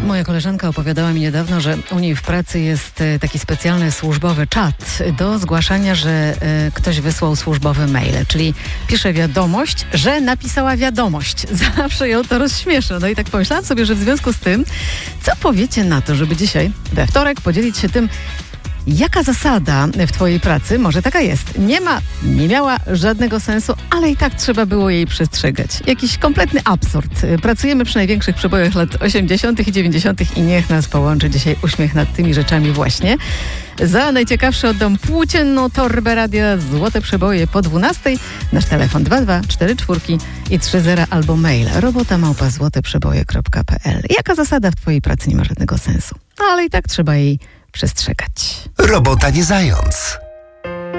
Moja koleżanka opowiadała mi niedawno, że u niej w pracy jest taki specjalny służbowy czat do zgłaszania, że ktoś wysłał służbowy mail, czyli pisze wiadomość, że napisała wiadomość. Zawsze ją to rozśmiesza. No i tak pomyślałam sobie, że w związku z tym, co powiecie na to, żeby dzisiaj, we wtorek, podzielić się tym, jaka zasada w twojej pracy, może taka jest, nie miała żadnego sensu, ale i tak trzeba było jej przestrzegać. Jakiś kompletny absurd. Pracujemy przy największych przebojach lat 80. i 90. i niech nas połączy dzisiaj uśmiech nad tymi rzeczami właśnie. Za najciekawsze oddam płócienną torbę radia Złote Przeboje po 12. Nasz telefon 2244 i 30 albo mail robota@złoteprzeboje.pl. Jaka zasada w twojej pracy nie ma żadnego sensu, ale i tak trzeba jej przestrzegać. Robota nie zając.